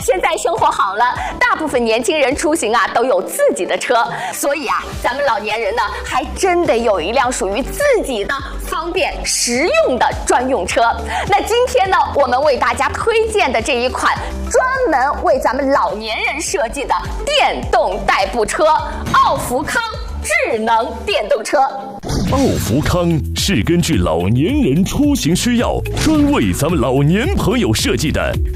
现在生活好了，大部分年轻人出行啊都有自己的车，所以啊，咱们老年人呢还真得有一辆属于自己的方便实用的专用车。那今天呢，我们为大家推荐的这一款专门为咱们老年人设计的电动代步车——奥福康智能电动车。 奥福康是根据老年人出行需要，专为咱们老年朋友设计的